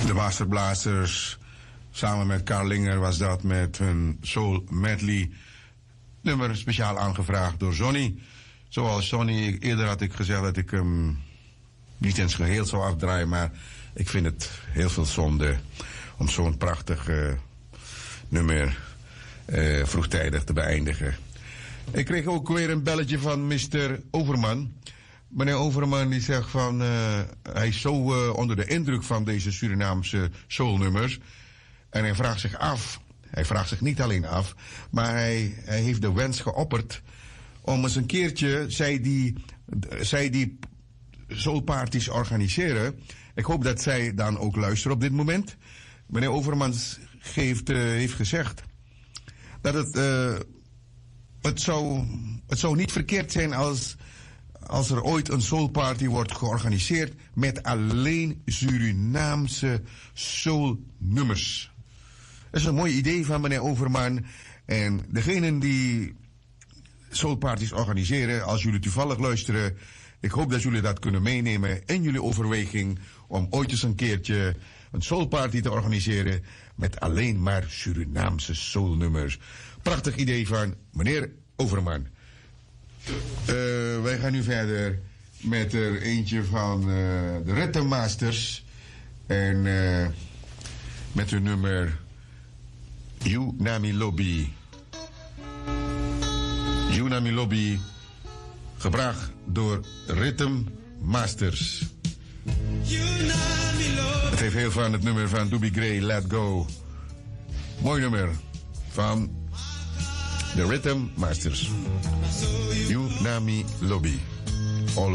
De Wasserblazers, samen met Karl Linger was dat met hun Soul Medley. Nummer speciaal aangevraagd door Johnny. Zoals Johnny, eerder had ik gezegd dat ik hem niet in zijn geheel zou afdraaien, maar ik vind het heel veel zonde om zo'n prachtig nummer vroegtijdig te beëindigen. Ik kreeg ook weer een belletje van Mr. Overman. Meneer Overman die zegt van hij is zo onder de indruk van deze Surinaamse soulnummers. En hij vraagt zich af, hij vraagt zich niet alleen af, maar hij heeft de wens geopperd om eens een keertje, zij die soulparties organiseren. Ik hoop dat zij dan ook luisteren op dit moment. Meneer Overmans heeft gezegd dat het zou niet verkeerd zijn als er ooit een soulparty wordt georganiseerd met alleen Surinaamse soulnummers. Dat is een mooi idee van meneer Overman. En degenen die soulparties organiseren, als jullie toevallig luisteren, ik hoop dat jullie dat kunnen meenemen in jullie overweging om ooit eens een keertje een soulparty te organiseren met alleen maar Surinaamse soulnummers. Prachtig idee van meneer Overman. Wij gaan nu verder met er eentje van de Rhythm Masters. En met hun nummer You Nami Lobby. You Nami Lobby, gebracht door Rhythm Masters. Het heeft heel van het nummer van Doobie Gray, Let Go. Mooi nummer van de Rhythm Masters. You Nami Lobby.